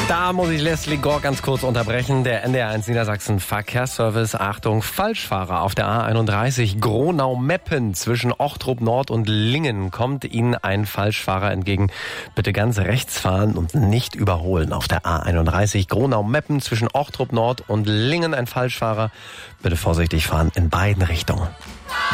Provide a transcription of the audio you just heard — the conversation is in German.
Da muss ich Leslie Gore ganz kurz unterbrechen. Der NDR1 Niedersachsen Verkehrsservice. Achtung, Falschfahrer auf der A31 Gronau-Meppen zwischen Ochtrup Nord und Lingen. Kommt Ihnen ein Falschfahrer entgegen, bitte ganz rechts fahren und nicht überholen. Auf der A31 Gronau-Meppen zwischen Ochtrup Nord und Lingen ein Falschfahrer. Bitte vorsichtig fahren in beiden Richtungen.